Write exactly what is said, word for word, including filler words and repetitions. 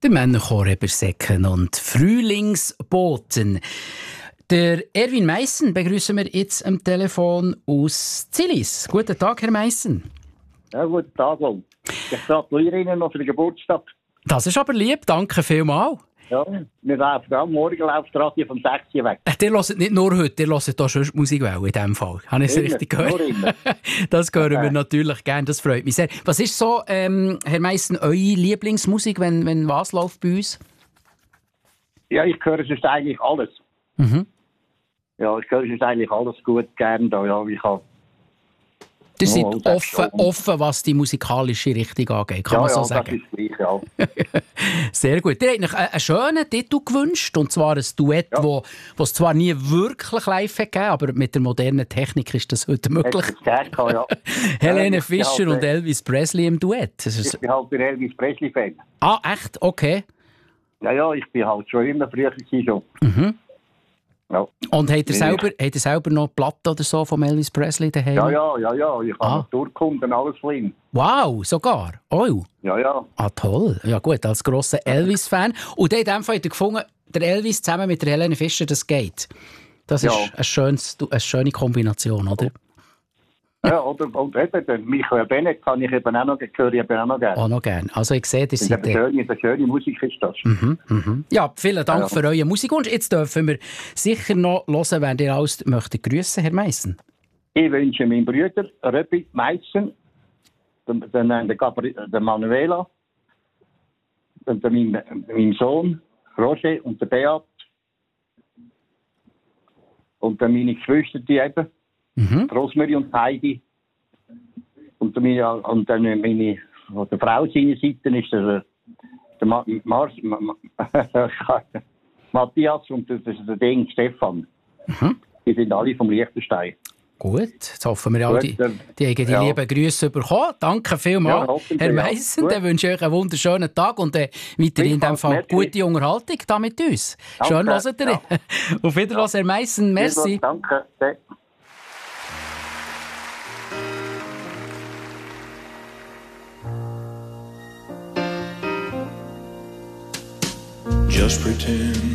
Der Männerchor Ebersäcken und Frühlingsboten. Der Erwin Meissen begrüßen wir jetzt am Telefon aus Zillis. Guten Tag, Herr Meissen. Ja, guten Tag, Wolf. Ich gratuliere Ihnen noch für den Geburtstag. Das ist aber lieb, danke vielmals. Ja, wir laufen auch morgen läuft das Radio vom sechs Uhr weg. Ihr hört nicht nur heute, ihr hört hier schon Musikwelle in diesem Fall. Habe ich es richtig gehört? Das hören wir natürlich gerne, das freut mich sehr. Was ist so, ähm, Herr Meissen, eure Lieblingsmusik, wenn, wenn was läuft bei uns? Ja, ich höre sonst eigentlich alles. Mhm. Ja, ich höre sonst eigentlich alles gut, gerne da. Ja, ich habe... Ihr seid oh, offen, offen, was die musikalische Richtung angeht, kann ja, man so ja, sagen? Das ist gleich, ja. Sehr gut. Ihr habt euch einen schönen Titel gewünscht, und zwar ein Duett, das ja. es zwar nie wirklich live gegeben hat, aber mit der modernen Technik ist das heute möglich. Gern, ja. Helene ja, Fischer halt, und Elvis Presley im Duett. Das ist... Ich bin halt der Elvis Presley-Fan. Ah, echt? Okay. Ja, ja, ich bin halt schon immer früher schon. Mhm. Ja. Und habt ihr, selber, habt ihr selber noch Platten oder so von Elvis Presley daheim? Ja, ja, ja, ja. Ich habe ah. noch Durchkunden, alles von ihm. Wow, sogar? Oh. Ja, ja. Ah, toll. Ja gut, als grosser Elvis-Fan. Und in dem Fall habt ihr gefunden, der Elvis zusammen mit der Helene Fischer, das geht. Das ist ja. eine, schönes, eine schöne Kombination, oder? Ja, oder, und eben, den Michael Bennett kann ich eben auch noch, höre ich eben auch noch gerne. Auch noch gerne. Also ich sehe, das ist eine schöne, eine schöne Musik ist das. Mhm, mhm. Ja, vielen Dank ja. für euren Musikwunsch. Jetzt dürfen wir sicher noch hören, wenn ihr alles möchtet grüßen, Herr Meissen. Ich wünsche meinen Brüdern Röppi Meissen, den, den, den, Gabriel, den Manuela, den, den, meinem Sohn Roger und den Beat und dann meine Geschwister die eben. Mhm. Rosmarie und Heidi. Und, meine, und dann meine, von der Frau seiner Seite ist der, der Ma, Mars, Ma, Matthias und der, der Ding Stefan. Mhm. Die sind alle vom Liechtenstein. Gut, jetzt hoffen wir auch, die, die haben die ja. lieben Grüße bekommen. Danke vielmals, ja, Herr Meissen. Ja. Dann wünsche ich euch einen wunderschönen Tag und äh, weiterhin in diesem Fall gute Unterhaltung da mit uns. Danke. Schön, dass ihr. Ja. Auf Wiedersehen, ja. Herr Meissen. Merci. Danke. Just pretend